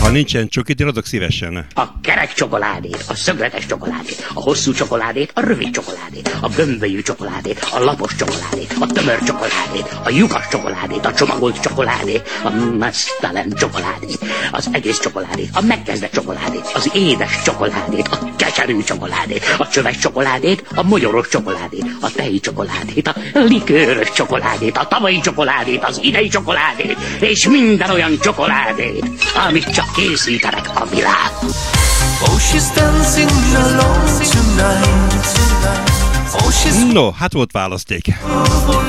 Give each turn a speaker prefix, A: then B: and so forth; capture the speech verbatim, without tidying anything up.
A: Ha nincsen csokit, én adok szívesen.
B: A kerek csokoládét, a szögletes csokoládét, a hosszú csokoládét, a rövid csokoládét, a gömbölyű csokoládét, a lapos csokoládét, a tömör csokoládét, a lyukas csokoládét, a csomagolt csokoládét, a mesztelen csokoládét, az egész csokoládét, a megkezdett csokoládét, az édes csokoládét, a keserű csokoládét, a csöves csokoládét, a mogyoros csokoládét, a teji csokoládét, a likőrös csokoládét, a tavalyi csokoládét, az idei csokoládét, és minden olyan csokoládét, amit csak készítenek a világ.
C: Oh, she's dancing alone tonight. Oh, she's
A: No, hát volt választék.